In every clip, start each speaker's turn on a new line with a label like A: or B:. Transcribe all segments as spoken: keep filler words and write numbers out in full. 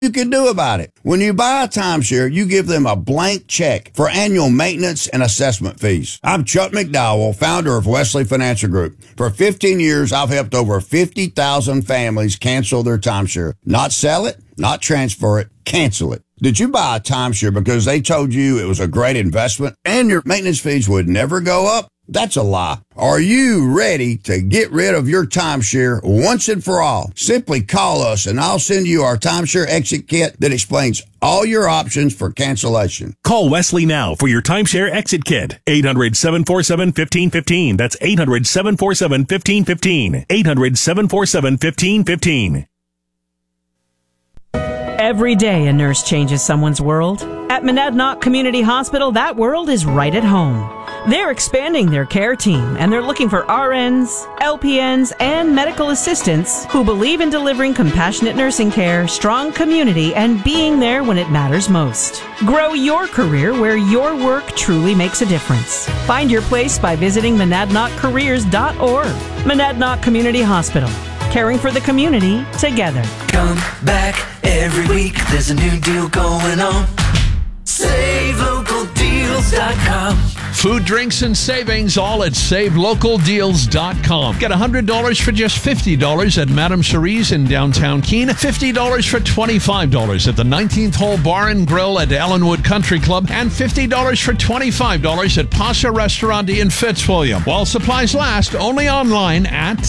A: you can do about it. When you buy a timeshare, you give them a blank check for annual maintenance and assessment fees. I'm Chuck McDowell, founder of Wesley Financial Group. For fifteen years, I've helped over fifty thousand families cancel their timeshare. Not sell it, not transfer it, cancel it. Did you buy a timeshare because they told you it was a great investment and your maintenance fees would never go up? That's a lie. Are you ready to get rid of your timeshare once and for all? Simply call us and I'll send you our timeshare exit kit that explains all your options for cancellation.
B: Call Wesley now for your timeshare exit kit. eight hundred, seven four seven, one five one five. That's eight hundred, seven four seven, one five one five. eight hundred, seven four seven, one five one five.
C: Every day a nurse changes someone's world. At Monadnock Community Hospital, that world is right at home. They're expanding their care team, and they're looking for R Ns, L P Ns, and medical assistants who believe in delivering compassionate nursing care, strong community, and being there when it matters most. Grow your career where your work truly makes a difference. Find your place by visiting monadnock careers dot org. Monadnock Community Hospital. Caring for the community together.
D: Come back every week. There's a new deal going on. save local deals dot com.
E: Food, drinks, and savings all at save local deals dot com. Get one hundred dollars for just fifty dollars at Madame Cherie's in downtown Keene. fifty dollars for twenty-five dollars at the nineteenth Hole Bar and Grill at Ellenwood Country Club. And fifty dollars for twenty-five dollars at Pasha Restaurant in Fitzwilliam. While supplies last, only online at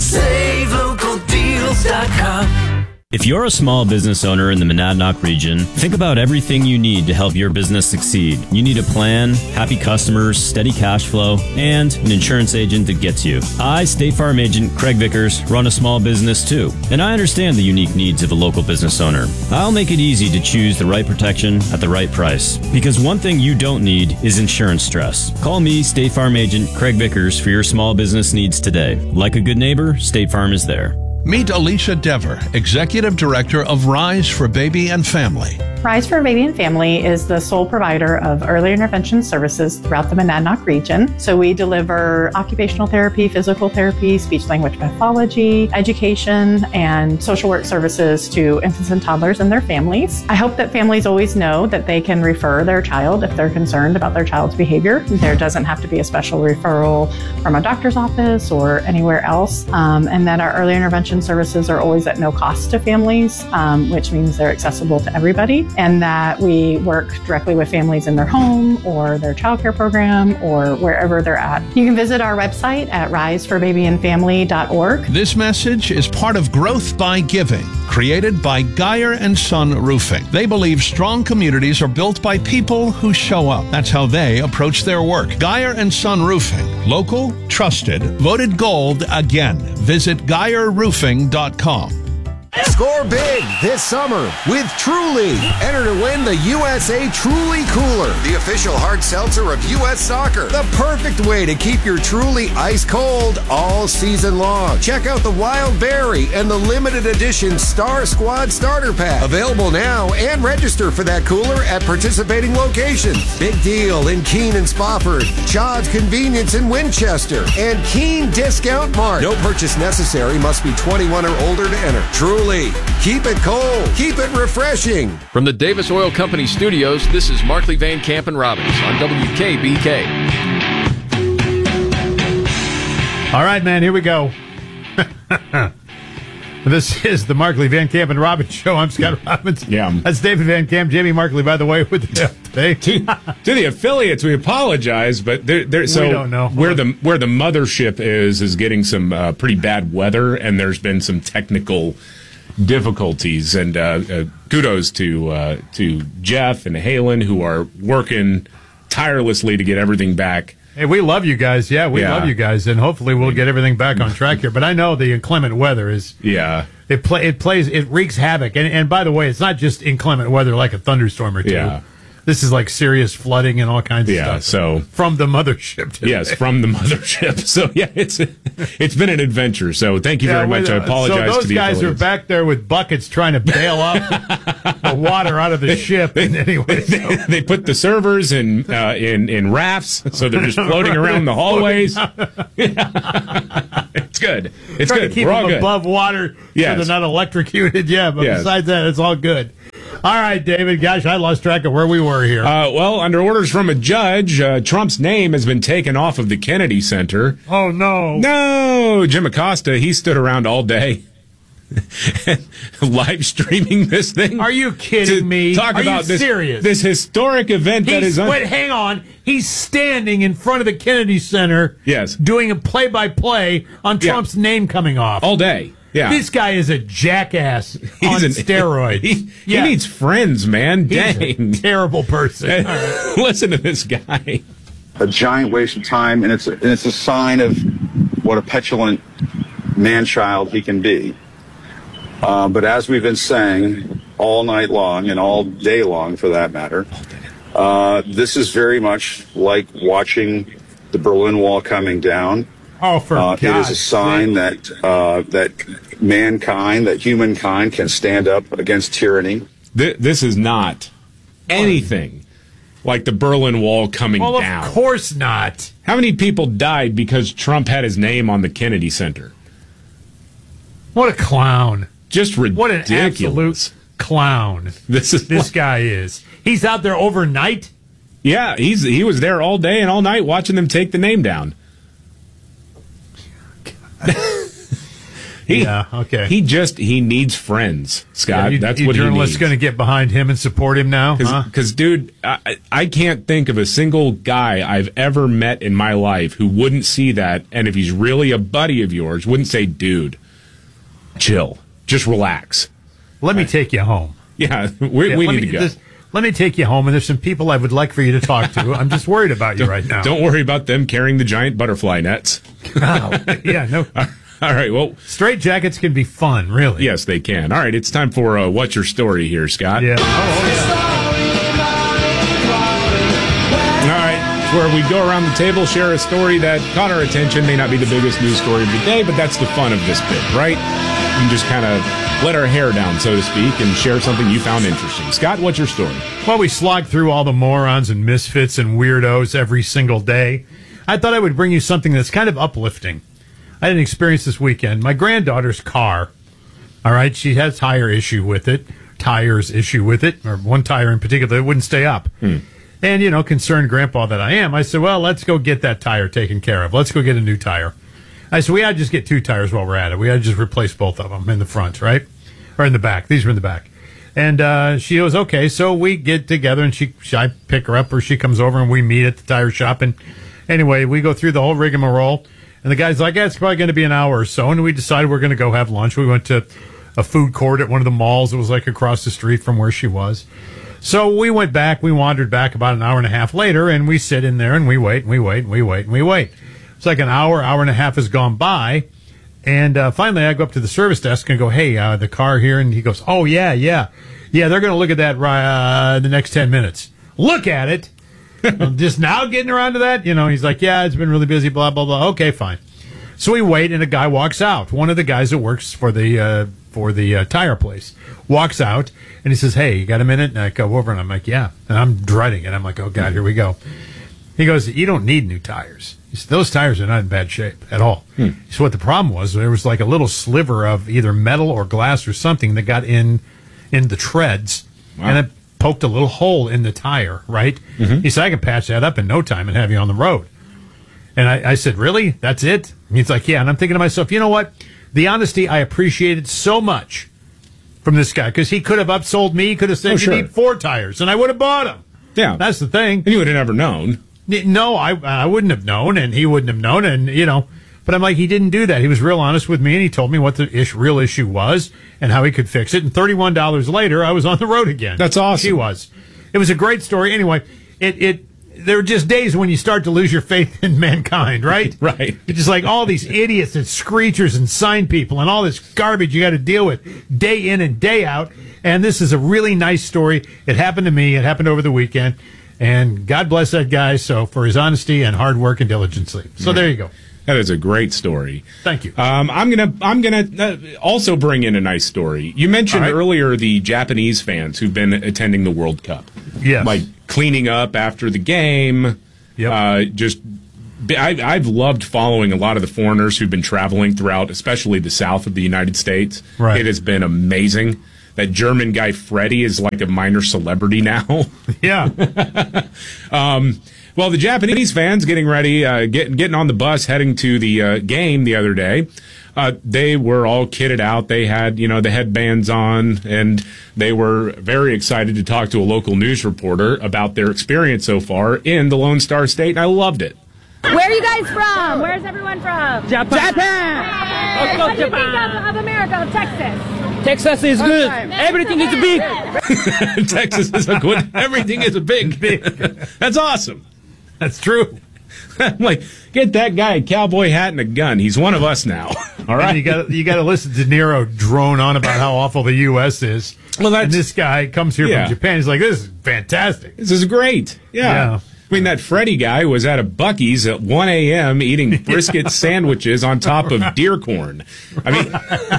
D: save local deals dot com.
F: If you're a small business owner in the Monadnock region, think about everything you need to help your business succeed. You need a plan, happy customers, steady cash flow, and an insurance agent that gets you. I, State Farm Agent Craig Vickers, run a small business too, and I understand the unique needs of a local business owner. I'll make it easy to choose the right protection at the right price, because one thing you don't need is insurance stress. Call me, State Farm Agent Craig Vickers, for your small business needs today. Like a good neighbor, State Farm is there.
E: Meet Alicia Dever, Executive Director of Rise for Baby and Family.
G: Rise for Baby and Family is the sole provider of early intervention services throughout the Monadnock region. So we deliver occupational therapy, physical therapy, speech-language pathology, education, and social work services to infants and toddlers and their families. I hope that families always know that they can refer their child if they're concerned about their child's behavior. There doesn't have to be a special referral from a doctor's office or anywhere else, um, and that our early intervention services are always at no cost to families, um, which means they're accessible to everybody, and that we work directly with families in their home or their childcare program or wherever they're at. You can visit our website at rise for baby and family dot org.
E: This message is part of Growth by Giving, created by Geyer and Son Roofing. They believe strong communities are built by people who show up. That's how they approach their work. Geyer and Son Roofing, local, trusted, voted gold again. Visit geyer roofing dot com.
H: Score big this summer with Truly. Enter to win the U S A Truly Cooler, the official hard seltzer of U S Soccer. The perfect way to keep your Truly ice cold all season long. Check out the Wild Berry and the limited edition Star Squad Starter Pack. Available now, and register for that cooler at participating locations. Big Deal in Keene and Spofford, Chad's Convenience in Winchester, and Keene Discount Mart. No purchase necessary. Must be twenty-one or older to enter. Truly. Keep it cold. Keep it refreshing.
I: From the Davis Oil Company studios, this is Markley Van Camp and Robbins on W K B K.
J: All right, man, here we go. This is the Markley Van Camp and Robbins show. I'm Scott Robbins.
K: Yeah.
J: That's David Van Camp. Jamie Markley, by the way, with the today.
K: to, to the affiliates, we apologize, but they're, they're, so
J: we don't know.
K: where the where the mothership is is getting some uh, pretty bad weather, and there's been some technical difficulties. And uh, uh, kudos to uh, to Jeff and Halen, who are working tirelessly to get everything back.
J: Hey, we love you guys. Yeah, we yeah. love you guys, and hopefully we'll get everything back on track here. But I know the inclement weather is
K: yeah
J: it play it plays it wreaks havoc. And and by the way, it's not just inclement weather like a thunderstorm or two.
K: Yeah.
J: This is like serious flooding and all kinds of
K: yeah,
J: stuff.
K: Yeah, so
J: from the mothership today.
K: Yes, from the mothership. So yeah, it's it's been an adventure. So thank you
J: yeah,
K: very much. I apologize
J: so those
K: to the
J: guys
K: affiliates.
J: are back there with buckets trying to bail up the water out of the ship.
K: They,
J: anyway,
K: they,
J: so.
K: they put the servers in uh, in in rafts, so they're just floating around the hallways. It's good. It's
J: Trying
K: good.
J: to keep
K: We're all
J: them
K: good.
J: above water
K: Yes.
J: so they're not electrocuted. Yeah, but
K: Yes.
J: besides that, it's all good. All right, David. Gosh, I lost track of where we were here.
K: Uh, well, under orders from a judge, uh, Trump's name has been taken off of the Kennedy Center.
J: Oh, no.
K: No! Jim Acosta, he stood around all day live streaming this thing.
J: Are you kidding
K: to
J: me?
K: Talk
J: Are
K: about
J: you
K: this,
J: serious?
K: this historic event that
J: He's,
K: is... Un-
J: wait, hang on. He's standing in front of the Kennedy Center
K: Yes.
J: doing a play-by-play on
K: Yeah.
J: Trump's name coming off.
K: all day. Yeah.
J: This guy is a jackass
K: He's
J: on
K: an-
J: steroids.
K: He,
J: Yeah.
K: he needs friends, man.
J: He's
K: Dang.
J: a terrible person. All right.
K: Listen to this guy.
L: A giant waste of time, and it's a, and it's a sign of what a petulant man-child he can be. Uh, but as we've been saying all night long, and all day long for that matter, uh, this is very much like watching the Berlin Wall coming down.
J: Oh, for
L: Uh, it is a
J: God's
L: sign
J: sake.
L: that uh, that mankind, that humankind, can stand up against tyranny.
K: Th- this is not anything like the Berlin Wall coming
J: Well,
K: down.
J: of course not.
K: How many people died because Trump had his name on the Kennedy Center?
J: What a clown.
K: Just ridiculous.
J: What an absolute clown
K: This is
J: this guy is. He's out there overnight.
K: Yeah, he's he was there all day and all night watching them take the name down. he,
J: Yeah, okay.
K: He just he needs friends, Scott.
J: Yeah, you,
K: That's
J: you
K: what he
J: journalists
K: needs.
J: going to get behind him and support him now? Huh?
K: Because, dude, I, I can't think of a single guy I've ever met in my life who wouldn't see that, and if he's really a buddy of yours, wouldn't say, dude, chill, just relax.
J: Let me take you home.
K: Yeah, we,
J: Yeah,
K: we
J: let
K: need
J: me,
K: to go.
J: this- let me take you home, and there's some people I would like for you to talk to. I'm just worried about you right now.
K: Don't worry about them carrying the giant butterfly nets.
J: Yeah, no.
K: All right, well,
J: Straight jackets can be fun, really.
K: yes, they can. All right, it's time for uh, What's Your Story here, Scott.
J: Yeah. Oh,
K: All right, it's where we go around the table, share a story that caught our attention. May not be the biggest news story of the day, but that's the fun of this bit, right? We can just kind of let our hair down, so to speak, and share something you found interesting. Scott, what's your story?
J: Well, we slog through all the morons and misfits and weirdos every single day. I thought I would bring you something that's kind of uplifting. I had an experience this weekend. My granddaughter's car, all right, she has tire issue with it, tires issue with it, or one tire in particular that wouldn't stay up.
K: Hmm.
J: And, you know, concerned grandpa that I am, I said, well, let's go get that tire taken care of. Let's go get a new tire. I said, we ought to just get two tires while we're at it. We ought to just replace both of them in the front, right? Or in the back. These are in the back. And uh, she goes, okay. So we get together, and she, she, I pick her up, or she comes over, and we meet at the tire shop. And anyway, we go through the whole rigmarole. And the guy's like, yeah, it's probably going to be an hour or so. And we decided we're going to go have lunch. We went to a food court at one of the malls. It was like across the street from where she was. So we went back. We wandered back about an hour and a half later, and we sit in there, and we wait, and we wait, and we wait, and we wait. It's like an hour, hour and a half has gone by. And uh, finally, I go up to the service desk and go, hey, uh, the car here. And he goes, oh, yeah, yeah. Yeah, they're going to look at that uh, the next ten minutes. Look at it. I'm just now getting around to that. You know, he's like, yeah, it's been really busy, blah, blah, blah. Okay, fine. So we wait, and a guy walks out. One of the guys that works for the uh, for the uh, tire place walks out, and he says, hey, you got a minute? And I go over, and I'm like, yeah. And I'm dreading it. I'm like, oh, God, here we go. He goes, you don't need new tires. He said, those tires are not in bad shape at all. Hmm. So what the problem was, there was like a little sliver of either metal or glass or something that got in in the treads, wow. and it poked a little hole in the tire, right? Mm-hmm. He said, I can patch that up in no time and have you on the road. And I, I said, really? That's it? And he's like, yeah. And I'm thinking to myself, you know what? The honesty I appreciated so much from this guy, because he could have upsold me. He could have said, oh, you sure. need four tires, and I would have bought them.
K: Yeah.
J: That's the thing.
K: And you would have never known.
J: No, I I wouldn't have known, and he wouldn't have known, and, you know. But I'm like, he didn't do that. He was real honest with me, and he told me what the ish, real issue was and how he could fix it. And thirty-one dollars later, I was on the road again.
K: That's awesome.
J: He was. It was a great story. Anyway, it, it there are just days when you start to lose your faith in mankind, right?
K: Right.
J: It's just like all these idiots and screechers and sign people and all this garbage you got to deal with day in and day out. And this is a really nice story. It happened to me. It happened over the weekend. And God bless that guy so for his honesty and hard work and diligence. So yeah. There you go.
K: That is a great story.
J: Thank you.
K: Um, I'm gonna I'm gonna uh, also bring in a nice story. You mentioned right. earlier the Japanese fans who've been attending the World Cup.
J: Yes.
K: Like cleaning up after the game.
J: Yep.
K: Uh, just I, I've loved following a lot of the foreigners who've been traveling throughout, especially the south of the United States.
J: Right.
K: It has been amazing. That German guy Freddie is like a minor celebrity now.
J: Yeah.
K: um, well, the Japanese fans getting ready, uh, getting getting on the bus, heading to the uh, game the other day. Uh, they were all kitted out. They had, you know, the headbands on, and they were very excited to talk to a local news reporter about their experience so far in the Lone Star State, and I loved it.
M: Where are you guys from? Where's everyone from?
N: Japan.
M: Japan.
N: Let's go
M: What do you
N: Japan.
M: think of, of America, of Texas?
N: Texas is good. Everything is big.
K: Texas is a good. Everything is a big. big. That's awesome.
J: That's true.
K: I'm like, get that guy a cowboy hat and a gun. He's one of us now. All right.
J: And you got you got to listen to De Niro drone on about how awful the U S is.
K: Well, that's,
J: and this guy comes here
K: yeah.
J: from Japan. He's like, this is fantastic.
K: This is great. Yeah.
J: yeah.
K: I mean, that Freddie guy was at a Buc-ee's at one a.m. eating brisket sandwiches on top of deer corn. I mean,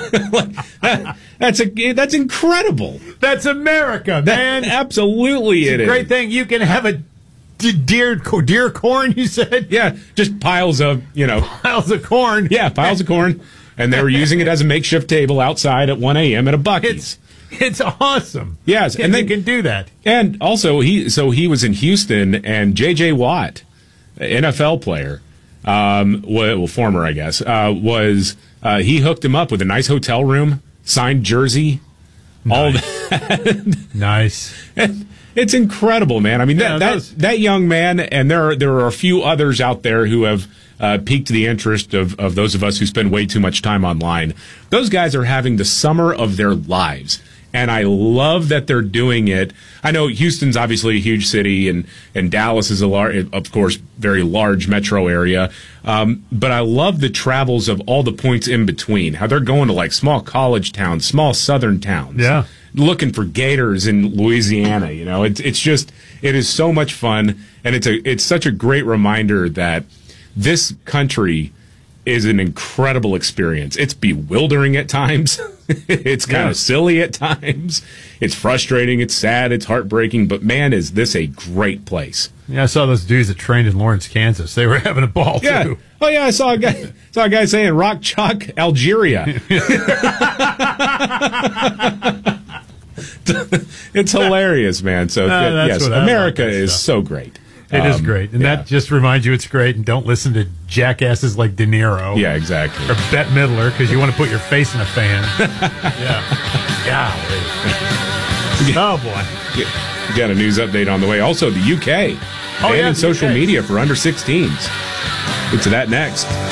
K: that, that's a that's incredible.
J: That's America, man.
K: That, absolutely,
J: it's
K: it
J: a
K: is.
J: Great thing you can have a d- deer deer corn. You said,
K: yeah, just piles of you know
J: piles of corn.
K: Yeah, piles of corn, and they were using it as a makeshift table outside at one a.m. at a Buc-ee's.
J: It's, it's awesome.
K: Yes, and they
J: can do that.
K: And also, he so he was in Houston, and J J. Watt, N F L player, um, well, former, I guess, uh, was uh, he hooked him up with a nice hotel room, signed jersey, nice. all that.
J: Nice.
K: It's incredible, man. I mean,
J: yeah,
K: that, that that young man, and there are, there are a few others out there who have uh, piqued the interest of, of those of us who spend way too much time online. Those guys are having the summer of their lives. And I love that they're doing it. I know Houston's obviously a huge city, and, and Dallas is a large, of course, very large metro area. Um, but I love the travels of all the points in between. How they're going to like small college towns, small southern towns.
J: Yeah.
K: Looking for gators in Louisiana. You know, it's it's just it is so much fun, and it's a it's such a great reminder that this country is an incredible experience. It's bewildering at times. It's kind
J: yeah.
K: of silly at times. It's frustrating. It's sad. It's heartbreaking. But man, is this a great place.
J: Yeah, I saw those dudes that trained in Lawrence, Kansas. They were having a ball,
K: yeah.
J: too.
K: Oh, yeah, I saw a guy saw a guy saying Rock Chalk, Algeria. It's hilarious, man. So,
J: uh,
K: yes, America like is so great.
J: It
K: um,
J: is great. And
K: yeah.
J: that just reminds you it's great. And don't listen to jackasses like De Niro.
K: Yeah, exactly.
J: Or Bette Midler, because you want to put your face in a fan. yeah. Golly. Oh, boy.
K: We got a news update on the way. Also, the U K.
J: Oh,
K: banning
J: yeah,
K: social
J: U K.
K: media for under sixteens. Get to that next.